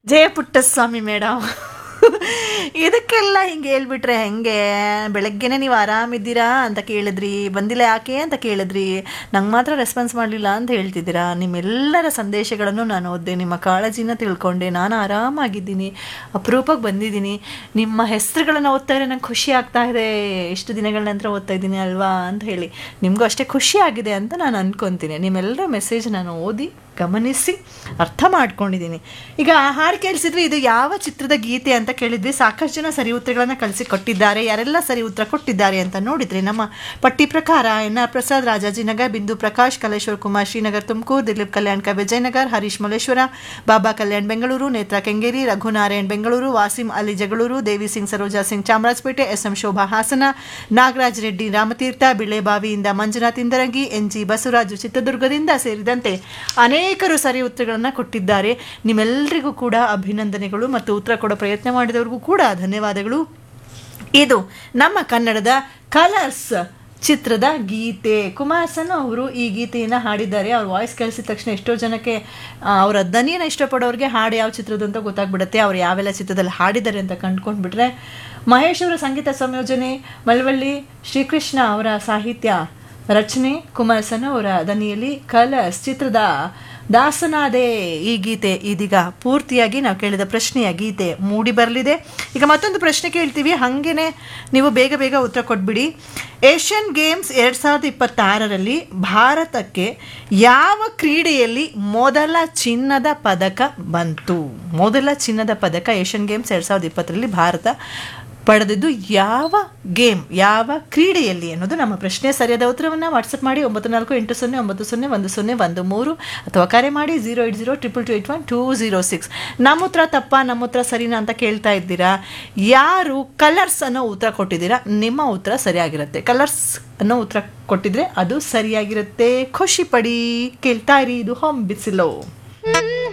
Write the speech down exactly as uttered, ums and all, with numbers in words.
ಜಯ Puttaswamy madam, ಇದಕ್ಕೆಲ್ಲ ಹಿಂಗೆ ಹೇಳ್ಬಿಟ್ರೆ ಹೆಂಗೆ? ಬೆಳಗ್ಗೆನೆ ನೀವು ಆರಾಮಿದ್ದೀರಾ ಅಂತ ಕೇಳಿದ್ರಿ, ಬಂದಿಲ್ಲ ಯಾಕೆ ಅಂತ ಕೇಳಿದ್ರಿ, ನಂಗೆ ಮಾತ್ರ ರೆಸ್ಪಾನ್ಸ್ ಮಾಡಲಿಲ್ಲ ಅಂತ ಹೇಳ್ತಿದ್ದೀರಾ. ನಿಮ್ಮೆಲ್ಲರ ಸಂದೇಶಗಳನ್ನು ನಾನು ಓದಿದೆ, ನಿಮ್ಮ ಕಾಳಜಿನ ತಿಳ್ಕೊಂಡೆ, ನಾನು ಆರಾಮಾಗಿದ್ದೀನಿ, ಅಪರೂಪಕ್ಕೆ ಬಂದಿದ್ದೀನಿ. ನಿಮ್ಮ ಹೆಸರುಗಳನ್ನು ಓದ್ತಾ ಇದ್ರೆ ನಂಗೆ ಖುಷಿ ಆಗ್ತಾ ಇದೆ, ಎಷ್ಟು ದಿನಗಳ ನಂತರ ಓದ್ತಾ ಇದ್ದೀನಿ ಅಲ್ವಾ ಅಂತ ಹೇಳಿ. ನಿಮಗೂ ಅಷ್ಟೇ ಖುಷಿ ಆಗಿದೆ ಅಂತ ನಾನು ಅಂದ್ಕೊತೀನಿ. ನಿಮ್ಮೆಲ್ಲರ ಮೆಸೇಜ್ ನಾನು ಓದಿ ಗಮನಿಸಿ ಅರ್ಥ ಮಾಡ್ಕೊಂಡಿದ್ದೀನಿ. ಈಗ ಹಾಡು ಕೇಳಿಸಿದ್ವಿ, ಇದು ಯಾವ ಚಿತ್ರದ ಗೀತೆ ಅಂತ ಕೇಳಿದ್ವಿ. ಸಾಕಷ್ಟು ಜನ ಸರಿ ಉತ್ತರಗಳನ್ನು ಕಳಿಸಿ ಕೊಟ್ಟಿದ್ದಾರೆ. ಯಾರೆಲ್ಲ ಸರಿ ಉತ್ತರ ಕೊಟ್ಟಿದ್ದಾರೆ ಅಂತ ನೋಡಿದರೆ ನಮ್ಮ ಪಟ್ಟಿ ಪ್ರಕಾರ ಎನ್ ಆರ್ ಪ್ರಸಾದ್, ರಾಜಾಜಿನಗರ್, ಬಿಂದು ಪ್ರಕಾಶ್, ಕಲೇಶ್ವರ್ ಕುಮಾರ್, ಶ್ರೀನಗರ್ ತುಮಕೂರು, ದಿಲೀಪ್ ಕಲ್ಯಾಣ್ಕ ವಿಜಯನಗರ್, ಹರೀಶ್ ಮಲ್ಲೇಶ್ವರ, ಬಾಬಾ ಕಲ್ಯಾಣ್ ಬೆಂಗಳೂರು, ನೇತ್ರ ಕೆಂಗೇರಿ, ರಘುನಾರಾಯಣ್ ಬೆಂಗಳೂರು, ವಾಸಿಂ ಅಲಿ ಜಗಳೂರು, ದೇವಿ Singh Saroja Singh Chamarajpet, S M Shobha Hassan, Nagaraj Reddy Ramtirth, ಬಿಳೆಬಾವಿಯಿಂದ Manjunath ಇಂದರಂಗಿ, N G Basavaraju ಚಿತ್ರದುರ್ಗದಿಂದ ಸೇರಿದಂತೆ ಅನೇಕರು ಸರಿ ಉತ್ತರಗಳನ್ನು ಕೊಟ್ಟಿದ್ದಾರೆ. ನಿಮ್ಮೆಲ್ಲರಿಗೂ ಕೂಡ ಅಭಿನಂದನೆಗಳು ಮತ್ತು ಉತ್ತರ ಕೊಡೋ ಪ್ರಯತ್ನ ಮಾಡಿದವ್ರಿಗೂ ಕೂಡ ಧನ್ಯವಾದಗಳು. ಇದು ನಮ್ಮ ಕನ್ನಡದ ಕಲರ್ಸ್ ಚಿತ್ರದ ಗೀತೆ. ಕುಮಾರ್ ಸನ್ ಅವರು ಈ ಗೀತೆಯನ್ನು ಹಾಡಿದ್ದಾರೆ. ಅವ್ರ ವಾಯ್ಸ್ ಕೇಳಿಸಿದ ತಕ್ಷಣ ಎಷ್ಟೋ ಜನಕ್ಕೆ ಅವರ ದನಿಯನ್ನು ಇಷ್ಟಪಡೋರಿಗೆ ಹಾಡು ಯಾವ ಚಿತ್ರದ್ದು ಅಂತ ಗೊತ್ತಾಗ್ಬಿಡುತ್ತೆ, ಅವ್ರು ಯಾವೆಲ್ಲ ಚಿತ್ರದಲ್ಲಿ ಹಾಡಿದ್ದಾರೆ ಅಂತ ಕಂಡುಕೊಂಡ್ಬಿಟ್ರೆ. ಮಹೇಶ್ ಅವರ ಸಂಗೀತ ಸಂಯೋಜನೆ, ಮಳವಳ್ಳಿ ಶ್ರೀಕೃಷ್ಣ ಅವರ ಸಾಹಿತ್ಯ ರಚನೆ, ಕುಮಾರ್ ಸನ್ ಅವರ ದನಿಯಲ್ಲಿ ಕಲರ್ಸ್ ಚಿತ್ರದ ದಾಸನಾದೆ ಈ ಗೀತೆ ಇದೀಗ ಪೂರ್ತಿಯಾಗಿ ನಾವು ಕೇಳಿದ ಪ್ರಶ್ನೆಯ ಗೀತೆ ಮೂಡಿ ಬರಲಿದೆ. ಈಗ ಮತ್ತೊಂದು ಪ್ರಶ್ನೆ ಕೇಳ್ತೀವಿ, ಹಾಗೇನೆ ನೀವು ಬೇಗ ಬೇಗ ಉತ್ತರ ಕೊಟ್ಬಿಡಿ. ಏಷ್ಯನ್ ಗೇಮ್ಸ್ ಎರಡು ಸಾವಿರದ ಇಪ್ಪತ್ತಾರರಲ್ಲಿ ಭಾರತಕ್ಕೆ ಯಾವ ಕ್ರೀಡೆಯಲ್ಲಿ ಮೊದಲ ಚಿನ್ನದ ಪದಕ ಬಂತು? ಮೊದಲ ಚಿನ್ನದ ಪದಕ ಏಷ್ಯನ್ ಗೇಮ್ಸ್ ಎರಡು ಸಾವಿರದ ಇಪ್ಪತ್ತರಲ್ಲಿ ಭಾರತ ಪಡೆದಿದ್ದು ಯಾವ ಗೇಮ್, ಯಾವ ಕ್ರೀಡೆಯಲ್ಲಿ ಅನ್ನೋದು ನಮ್ಮ ಪ್ರಶ್ನೆ. ಸರಿಯಾದ ಉತ್ತರವನ್ನು ವಾಟ್ಸಪ್ ಮಾಡಿ ಒಂಬತ್ತು ನಾಲ್ಕು ಎಂಟು ಸೊನ್ನೆ ಒಂಬತ್ತು ಸೊನ್ನೆ ಒಂದು ಸೊನ್ನೆ ಒಂದು ಮೂರು ಅಥವಾ ಕರೆ ಮಾಡಿ zero eight zero triple to eight one two zero six. ನಮ್ಮ ಉತ್ತರ ತಪ್ಪ, ನಮ್ಮ ಉತ್ತರ ಸರಿನಾ ಅಂತ ಕೇಳ್ತಾ ಇದ್ದೀರಾ. ಯಾರು ಕಲರ್ಸ್ ಅನ್ನೋ ಉತ್ತರ ಕೊಟ್ಟಿದ್ದೀರಾ ನಿಮ್ಮ ಉತ್ತರ ಸರಿಯಾಗಿರುತ್ತೆ. ಕಲರ್ಸ್ ಅನ್ನೋ ಉತ್ತರ ಕೊಟ್ಟಿದ್ರೆ ಅದು ಸರಿಯಾಗಿರುತ್ತೆ. ಖುಷಿ ಪಡಿ, ಕೇಳ್ತಾ ಇರಿ. ಇದು ಹೋಮ್ ಬಿಸಿಲೋ.